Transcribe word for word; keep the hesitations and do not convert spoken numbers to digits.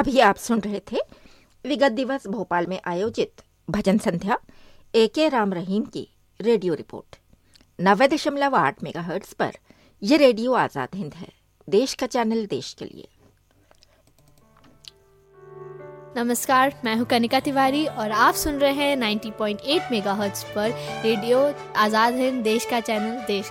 अभी आप सुन रहे थे विगत दिवस भोपाल में आयोजित भजन संध्या ए के राम रहीम की रेडियो रिपोर्ट। नब्बे दशमलव आठ मेगाहर्ट्ज पर यह रेडियो आजाद हिंद है, देश का चैनल देश के लिए। नमस्कार, मैं हूं कनिका तिवारी और आप सुन रहे हैं नब्बे पॉइंट आठ मेगाहर्ट्ज पर रेडियो आजाद हिंद, देश का चैनल देश